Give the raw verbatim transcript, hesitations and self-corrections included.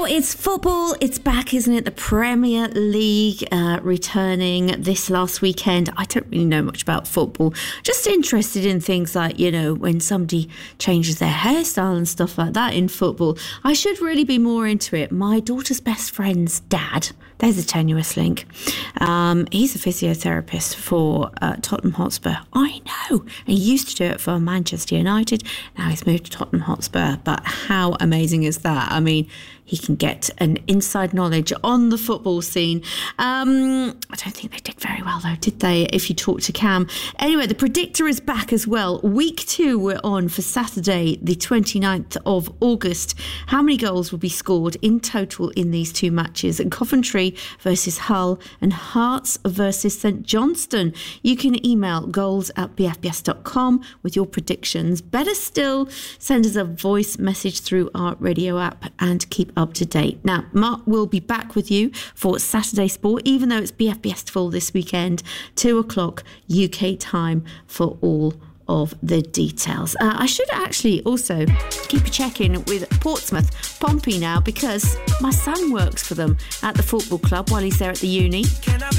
it's football. It's back, isn't it? The Premier League uh, returning this last weekend. I don't really know much about football. Just interested in things like, you know, when somebody changes their hairstyle and stuff like that in football. I should really be more into it. My daughter's best friend's dad, there's a tenuous link. Um, he's a physiotherapist for uh, Tottenham Hotspur. I know. And he used to do it for Manchester United. Now he's moved to Tottenham Hotspur. But how amazing is that? I mean, he can get an inside knowledge on the football scene. Um, I don't think they did very well, though, did they, if you talk to Cam? Anyway, the Predictor is back as well. Week two we're on for Saturday, the twenty-ninth of August. How many goals will be scored in total in these two matches? Coventry versus Hull and Hearts versus St Johnstone. You can email goals at b f b s dot com with your predictions. Better still, send us a voice message through our radio app and keep up to date. Now, Mark will be back with you for Saturday Sport, even though it's B F B S full this weekend, two o'clock U K time for all of the details. Uh, I should actually also keep a check-in with Portsmouth Pompey now, because my son works for them at the football club while he's there at the uni.